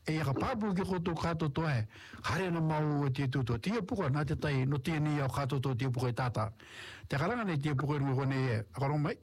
e ka papu ki koto kato to e hare na mau te tuto tia puka na te tai no tia ni au kato to tia puka tata te karanga ne tia puka nui kone e akarong mai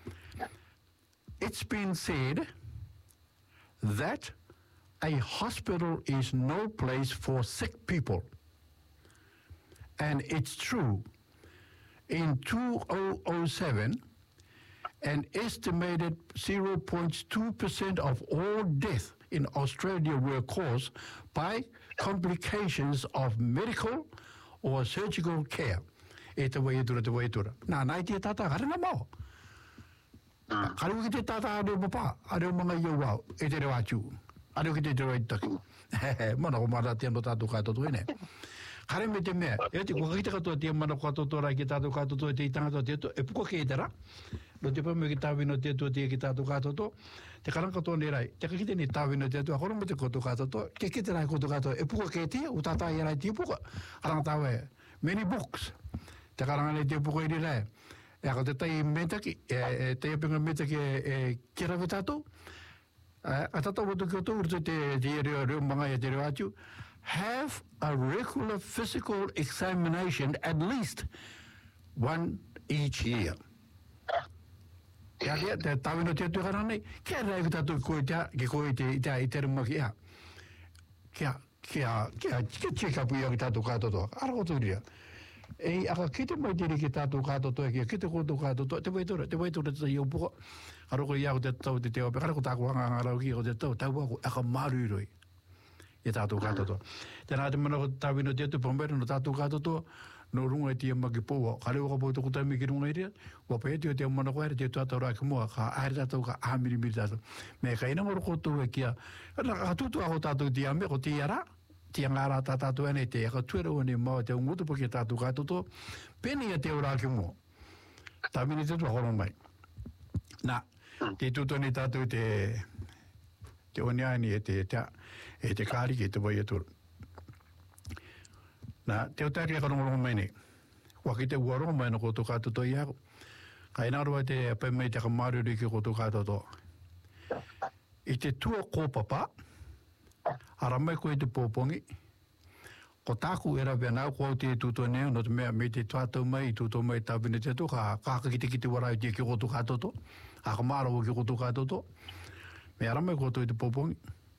it's been said that a hospital is no place for sick people, and it's true. In 2007, an estimated 0.2% of all deaths in Australia were caused by complications of medical or surgical care. E te waitura. Nā nai te tata harina mau. Karu ki te tata areo papa, areo mga iau e te reo atu. Areo ki te reo itaki. Mana ko mara te ando tātou kātoto ene. Kare me te mea, e te kua ki te katoa te mana kātoto rai ki tātou kātoto e te itangata te to, e puka ke e te ra. No te pame ki tāwino te to te ki tātou kātoto, te karanga katoa ne rai, te kakite ni tāwino te to, akoro me te koto kātoto, ke te rai koto kātoto, e puka ke te, u tātai e rai te puka. Karanga tāwe, many books. Te karanga ne te puka i ni rai. E ako te tai metaki, te iapinga metaki e kirawe tātou, a tātou watu ki o tō, urto te reo mga e te reo atu, have a regular physical examination at least one each year. Ia te tāwino te atu karanei, kia rei ki tātou koe tea, ki koe i te rima ki ea. Kia check up ia ki tātou kātotoa. Arakoto ria. E aka kite mai tiri ki tātou kātotoa kia, kite koto kātotoa, te waitura te iau puka. Aroko iau te tau te teo, karako tāku hangangarau ki o te tau, tau ako aka maruroi. E tātou kātotoa. Tēnā te mana ko tāwino te atu, pambere no tātou kātotoa, no runga e tia maki pōwa. Kare waka pō tuku taimi ki runga iria, wapa e te mana ko aere, te tātou raki mua, ka aere tātou ka āmirimiri tātou. Me ka ina ngoro koto e kia, ka tutu ako tātou ti ame, ko ti ara, ti angara tātou ane te, ka tuera wane maua te ungutu pa ki tātou kātotoa, peni e te raki mua. Tāmini te tu ahorong mai. Nā, te tutoni tātou te oniani e te kāri ki te wai aturu. Nā, te otari e karongorongo mai nei. Waki te uarongo mai na koto kātoto i ako. Ka inarua te pai mai te kamaruri ki koto kātoto. I te tua kōpapa, ara mai koe te pōpongi, ko tāku era wena ko au te tutone, no te mea me te tuatau mai, tutau mai tāwine te to, ka kakakite ki te warai te ki koto kātoto, a ka mārau ki koto kātoto, me ara mai koto i te pōpongi.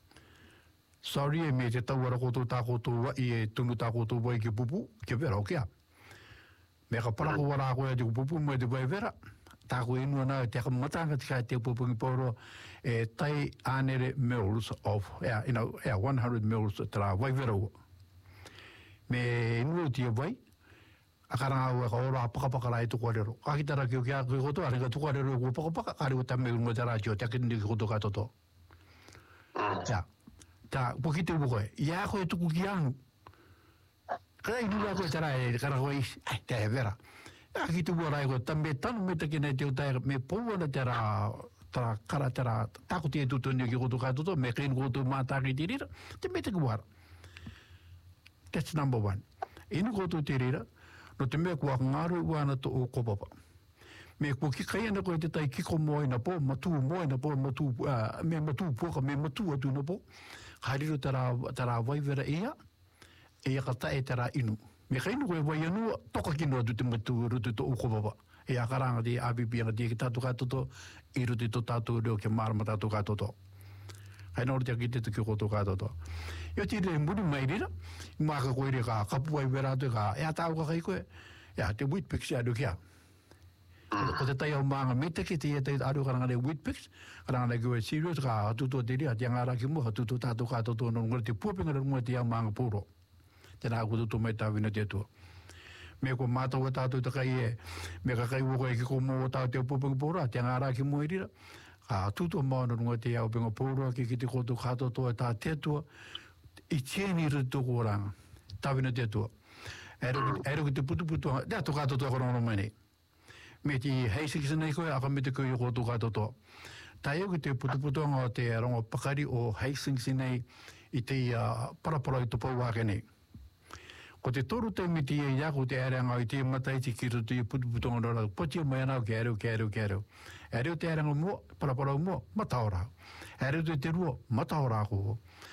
Sorry e me te tauara koto tā koto wa i e tunu tā koto wai ki pupu, ki vera o kia. Me ka parako wara koe te pupu mai te wai vera, tā koe inua nā te akamatanga te kai te pōpongi pōro e tai anere mils of, 100 mils tera wai vera ua. Me inua tia wai, a karanga ua ka ora pakapakarai tuku arero. Ka kitara ki o kia ki koto, arenga tuku arero ua pakapaka, kari ua tame unua te rātio, te akitini ki koto katoto. Ja. Tā, pukite ukoe, ia koe tuku ki angu. Kaya inua koe tera e kara koe isi, te he vera. Ia ki tuku arai koe, tambe tanu me take nei te utai, me pouana tera kara tera, tāku te tutoni ki koto katoto, me kain koto mātaki te rira, te me te kuara. That's number one. Inu koto te rira, no te mea kua ngaru uana to o kopapa. Me kua ki kai ana koe te tai kiko moina po, matu moina po, me matu poka, me matu atu na po. Hariro tara waivera ea ka tae tara inu. Me kainu koe wai anua, toka kino atu te matu rutu to o kopapa. Ea karanga te APP anga te ki tātou kātoto, i rutu to tātou reo ke marama tātou kātoto. Kaina ori te ki te tuki koto kātoto. Io tira e muri mai rira, maka koe re ka kapu waivera atu ka, ea tāu ka kai koe, ea te Wheatbix ea dukia. Ko te tai au maanga me teke te te aru karanga le Wheatbix, karanga le goe serious ka atuto te ria, te angara ki mua, atuto tātou kātoto no ngore te puapinga runga te au maanga pōro. Tēnā kututo mai tāwina te atua. Me ko mātou e tātou te kai e, me ka kai wako e ki ko mō tātou te puapinga pōro, te angara ki mua i rira, ka atuto maana runga te au pinga pōro, ki te koto kātoto e tā te atua, i tēni rito kōranga, tāwina te atua. Ero ki te putuputu, te atu kātoto e korongo mai nei. Me te heisiki nei koe, aka me te koe i koto kātoto. Tai au ki te putuputonga o te rongo pakari o Hastings nei i te parapara i topau wake nei. Ko te toru te me te iako te areanga i te matai te ki rutu i putuputonga rora, potia mai anau ke areo. Areo te areanga mua, parapara mua, mataora. Areo te rua, mataora ko.